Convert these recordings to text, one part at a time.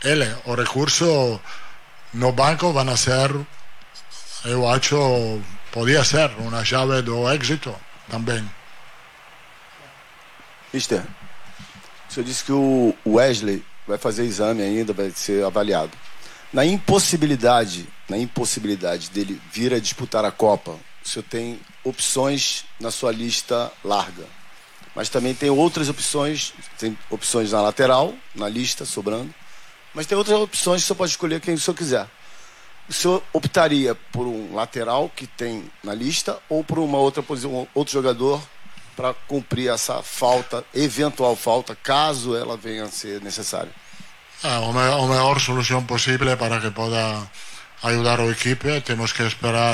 ele, o recurso no banco van a ser, eu acho, podia ser uma chave do êxito também. Mister, o senhor disse que o Wesley vai fazer exame ainda, vai ser avaliado. Na impossibilidade dele vir a disputar a Copa, o senhor tem opções na sua lista larga, mas também tem outras opções, tem opções na lateral, na lista, sobrando, mas tem outras opções que o senhor pode escolher quem o senhor quiser. O senhor optaria por um lateral que tem na lista ou por uma outra posição, outro jogador para cumprir essa falta, eventual falta, caso ela venha a ser necessária? A mejor solución posible para que pueda ayudar al equipo. Tenemos que esperar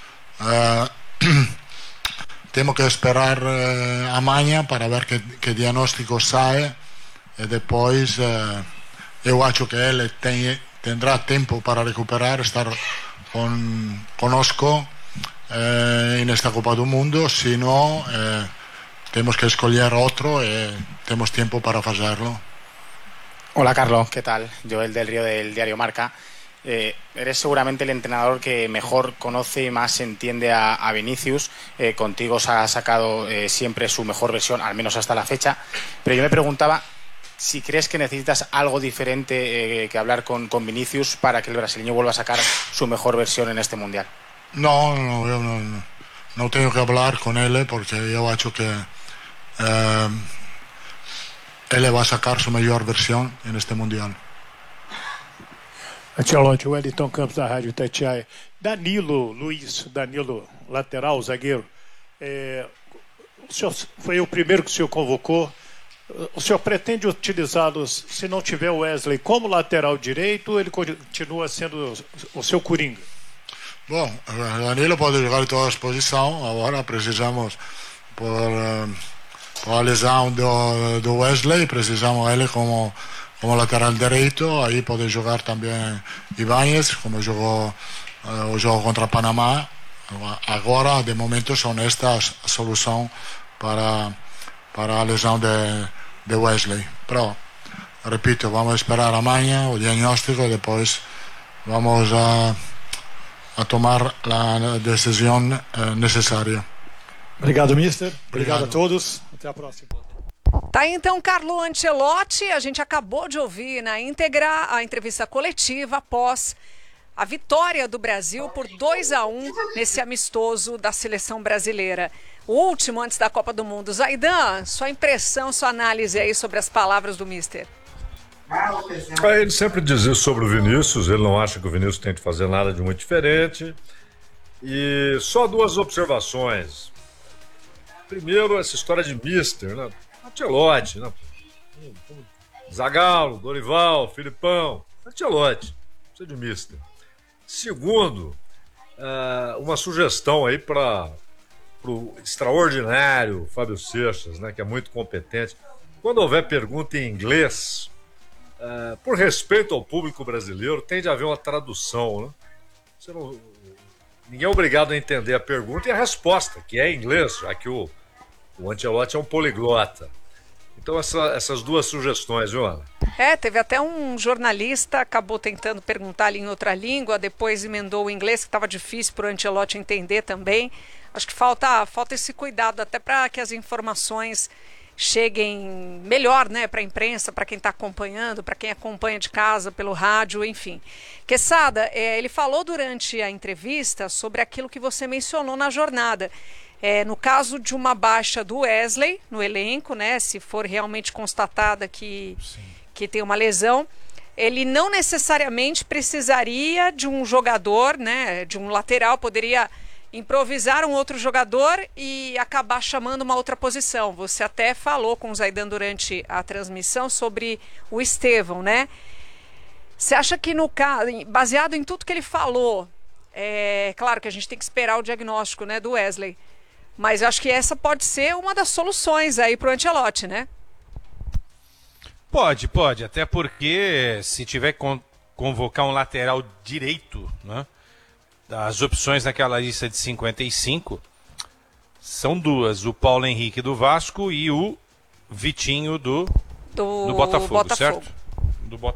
a mañana para ver qué diagnóstico sai, e depois eu acho que ele tendrá tiempo para recuperar, estar conosco en esta Copa do Mundo. Si no, tenemos que escoger otro y tenemos tiempo para hacerlo. Hola Carlos, ¿qué tal? Joel del Río del diario Marca. Eres seguramente el entrenador que mejor conoce y más entiende a Vinicius. Contigo se ha sacado siempre su mejor versión, al menos hasta la fecha. Pero yo me preguntaba si crees que necesitas algo diferente que hablar con Vinicius para que el brasileño vuelva a sacar su mejor versión en este Mundial. No, yo no tengo que hablar con él porque yo acho que ele vai sacar sua melhor versão neste Mundial. Ancelotti, Wellington Campos da Rádio Itatiaia. Danilo, lateral, zagueiro. O senhor foi o primeiro que o senhor convocou. O senhor pretende utilizá-los, se não tiver o Wesley, como lateral direito, ou ele continua sendo o seu coringa? Bom, Danilo pode jogar em todas as posições. Agora precisamos por a lesão do Wesley, precisamos ele como lateral direito. Aí pode jogar também Ibáñez, como jogou o jogo contra Panamá. Agora, de momento, são estas a solução para a lesão de Wesley. Pero, repito, vamos esperar amanhã o diagnóstico e depois vamos a tomar a decisão necessária. Obrigado, mister. Obrigado a todos. Até a próxima. Tá aí, então, Carlo Ancelotti. A gente acabou de ouvir na íntegra a entrevista coletiva após a vitória do Brasil por 2-1 nesse amistoso da seleção brasileira. O último antes da Copa do Mundo. Zaidan, sua impressão, sua análise aí sobre as palavras do mister. Ele sempre diz isso sobre o Vinícius. Ele não acha que o Vinícius tem que fazer nada de muito diferente. E só duas observações. Primeiro, essa história de mister, né? Ancelotti, né? Zagallo, Dorival, Filipão, Ancelotti, precisa de mister. Segundo, uma sugestão aí para o extraordinário Fábio Seixas, né, que é muito competente. Quando houver pergunta em inglês, por respeito ao público brasileiro, tem de haver uma tradução, né? Ninguém é obrigado a entender a pergunta e a resposta, que é em inglês, já que o Ancelotti é um poliglota. Então essas duas sugestões, viu, Ana? Teve até um jornalista, acabou tentando perguntar ali em outra língua, depois emendou o inglês, que estava difícil para o Ancelotti entender também. Acho que falta esse cuidado, até para que as informações cheguem melhor, né, para a imprensa, para quem está acompanhando, para quem acompanha de casa, pelo rádio, enfim. Quesada, ele falou durante a entrevista sobre aquilo que você mencionou na jornada. No caso de uma baixa do Wesley no elenco, né, se for realmente constatada que tem uma lesão, ele não necessariamente precisaria de um jogador, né, de um lateral, poderia improvisar um outro jogador e acabar chamando uma outra posição. Você até falou com o Zaidan durante a transmissão sobre o Estevão, né? Você acha que, no caso, baseado em tudo que ele falou, claro que a gente tem que esperar o diagnóstico, né, do Wesley, mas eu acho que essa pode ser uma das soluções aí para o Ancelotti, né? Pode, até porque se tiver que convocar um lateral direito, né? As opções naquela lista de 55 são duas: o Paulo Henrique do Vasco e o Vitinho do Botafogo, certo?